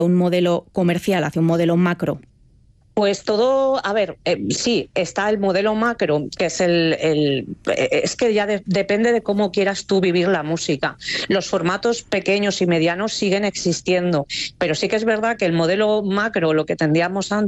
un modelo comercial hacia un modelo macro? Pues todo, a ver, sí, está el modelo macro, que es es que ya depende de cómo quieras tú vivir la música. Los formatos pequeños y medianos siguen existiendo, pero sí que es verdad que el modelo macro, lo que tendríamos antes,